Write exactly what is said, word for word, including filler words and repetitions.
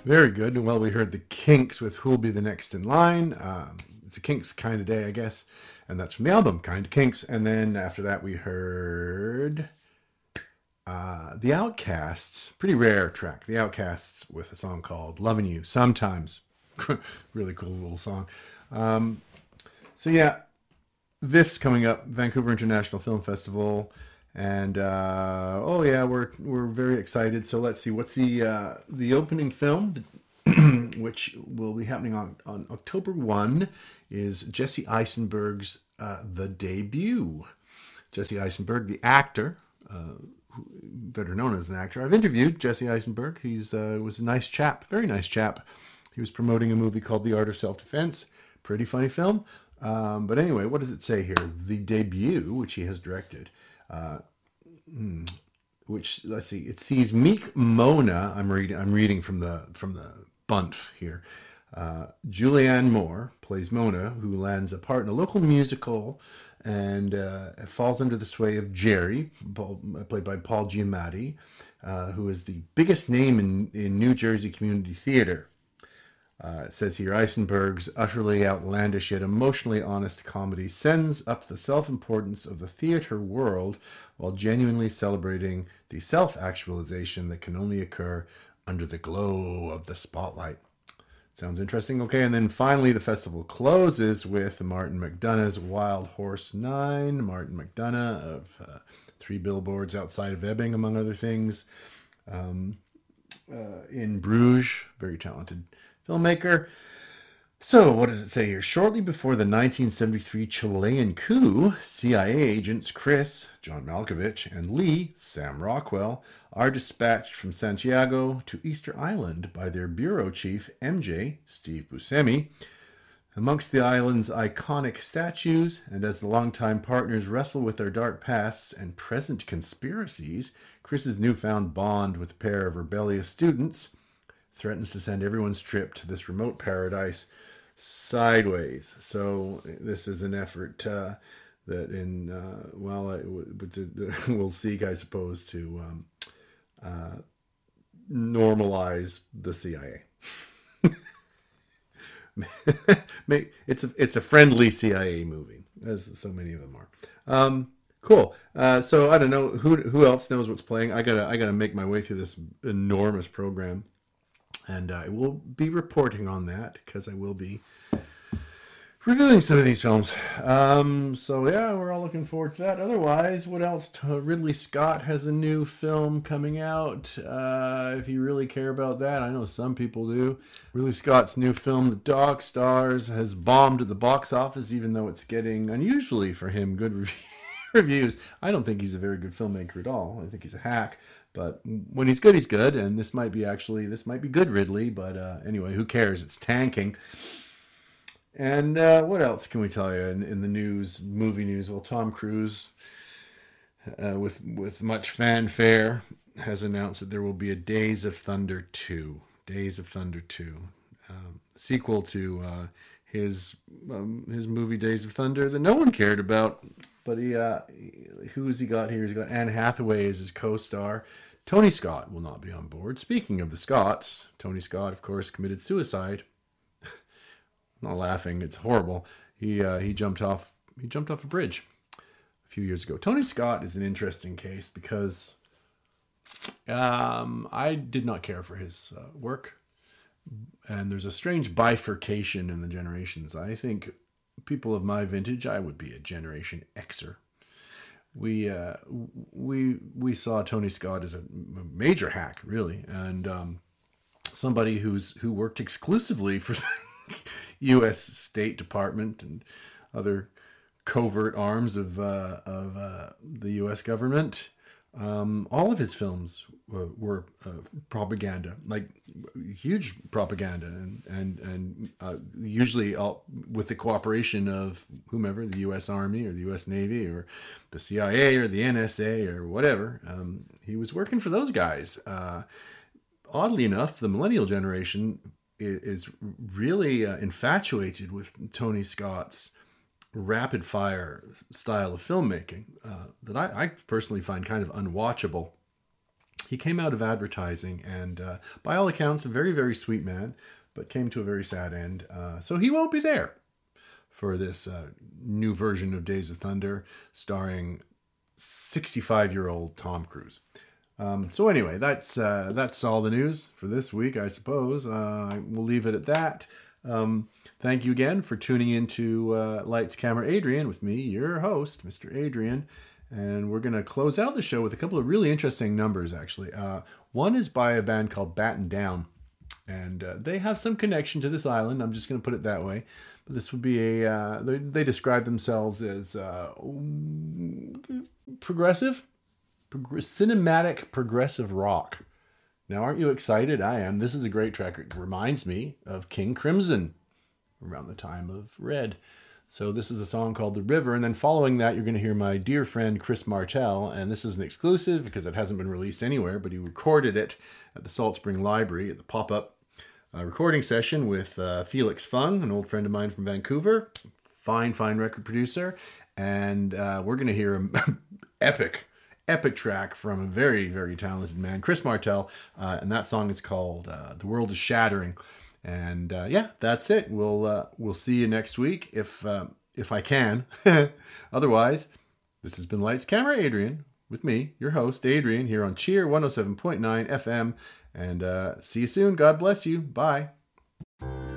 Very good. Well, we heard the Kinks with "Who'll Be the Next in Line." Um, it's a Kinks kind of day, I guess, and that's from the album "Kind of Kinks." And then after that, we heard uh, the Outcasts. Pretty rare track. The Outcasts with a song called "Loving You." Sometimes, really cool little song. Um, so yeah, V I F's coming up, Vancouver International Film Festival. And uh, oh yeah, we're we're very excited. So let's see, what's the uh, the opening film, which will be happening on, on October first, is Jesse Eisenberg's uh, The Debut. Jesse Eisenberg, the actor, uh, better known as an actor. I've interviewed Jesse Eisenberg. He's uh, was a nice chap, very nice chap. He was promoting a movie called The Art of Self-Defense. Pretty funny film. Um, but anyway, what does it say here? The Debut, which he has directed. Uh, hmm, which let's see, it sees Meek Mona. I'm reading. I'm reading from the from the bunt here. Uh, Julianne Moore plays Mona, who lands a part in a local musical, and uh, falls under the sway of Jerry, Paul, played by Paul Giamatti, uh, who is the biggest name in in New Jersey community theater. Uh, it says here, Eisenberg's utterly outlandish yet emotionally honest comedy sends up the self-importance of the theater world while genuinely celebrating the self-actualization that can only occur under the glow of the spotlight. Sounds interesting. Okay, and then finally the festival closes with Martin McDonagh's Wild Horse Nine. Martin McDonagh of uh, Three Billboards Outside of Ebbing, among other things. Um, uh, in Bruges, very talented filmmaker. So, what does it say here? Shortly before the nineteen seventy-three Chilean coup, C I A agents Chris, John Malkovich, and Lee, Sam Rockwell, are dispatched from Santiago to Easter Island by their bureau chief, M J, Steve Buscemi. Amongst the island's iconic statues, and as the longtime partners wrestle with their dark pasts and present conspiracies, Chris's newfound bond with a pair of rebellious students threatens to send everyone's trip to this remote paradise sideways. So this is an effort uh, that in, uh, well, it, will seek, I suppose, to um, uh, normalize the C I A. it's, a, it's a friendly C I A movie, as so many of them are. Um, cool. Uh, so I don't know, who who else knows what's playing? I gotta, I gotta make my way through this enormous program. And I will be reporting on that because I will be reviewing some of these films. Um, so yeah, we're all looking forward to that. Otherwise, what else? Ridley Scott has a new film coming out. Uh, if you really care about that, I know some people do. Ridley Scott's new film, The Dog Stars, has bombed at the box office, even though it's getting, unusually for him, good reviews. reviews. I don't think he's a very good filmmaker at all. I think he's a hack. But when he's good, he's good. And this might be actually, this might be good Ridley. But uh, anyway, who cares? It's tanking. And uh, what else can we tell you in, in the news, movie news? Well, Tom Cruise, uh, with with much fanfare, has announced that there will be a Days of Thunder two. Days of Thunder two. Um, sequel to uh, his um, his movie Days of Thunder that no one cared about. But he, uh, who's he got here? He's got Anne Hathaway as his co-star. Tony Scott will not be on board. Speaking of the Scotts, Tony Scott, of course, committed suicide. I'm not laughing; it's horrible. He uh, he jumped off he jumped off a bridge a few years ago. Tony Scott is an interesting case because um, I did not care for his uh, work, and there's a strange bifurcation in the generations. I think people of my vintage, I would be a Generation Xer. We uh, we we saw Tony Scott as a major hack, really, and um, somebody who's who worked exclusively for the U S State Department and other covert arms of uh, of uh, the U S government. Um, all of his films were, were uh, propaganda, like huge propaganda, and and and uh, usually all, with the cooperation of whomever, the U S Army or the U S Navy or the C I A or the N S A or whatever. Um, he was working for those guys. Uh, oddly enough, the millennial generation is, is really uh, infatuated with Tony Scott's rapid fire style of filmmaking uh, that I, I personally find kind of unwatchable. He came out of advertising and, uh, by all accounts, a very, very sweet man, but came to a very sad end. Uh, so he won't be there for this uh, new version of Days of Thunder starring sixty-five-year-old Tom Cruise. Um, so anyway, that's uh, that's all the news for this week, I suppose. Uh, we'll leave it at that. Um, thank you again for tuning into uh, Lights, Camera, Adrian with me, your host, Mister Adrian. And we're going to close out the show with a couple of really interesting numbers, actually. Uh, one is by a band called Batten Down. And uh, they have some connection to this island. I'm just going to put it that way. But this would be a... Uh, they, they describe themselves as uh, progressive, prog- cinematic progressive rock. Now, aren't you excited? I am. This is a great track. It reminds me of King Crimson around the time of Red. So this is a song called The River, and then following that, you're going to hear my dear friend Chris Martel, and this is an exclusive because it hasn't been released anywhere, but he recorded it at the Salt Spring Library at the pop-up uh, recording session with uh, Felix Fung, an old friend of mine from Vancouver, fine, fine record producer, and uh, we're going to hear an epic, epic track from a very, very talented man, Chris Martel, uh, and that song is called uh, The World is Shattering. And uh, yeah, that's it. We'll uh, we'll see you next week if uh, if I can. Otherwise, this has been Lights, Camera, Adrian with me, your host Adrian, here on Cheer one oh seven point nine F M. And uh, see you soon. God bless you. Bye.